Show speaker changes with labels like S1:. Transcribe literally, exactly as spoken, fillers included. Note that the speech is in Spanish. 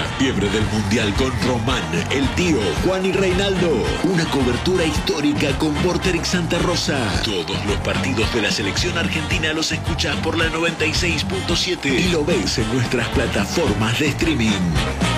S1: fiebre del Mundial con Román, el tío, Juan y Reinaldo. Una cobertura histórica con Vorterix Santa Rosa. Todos los partidos de la selección argentina los escuchás por la noventa y seis punto siete y lo ves en nuestras plataformas de streaming.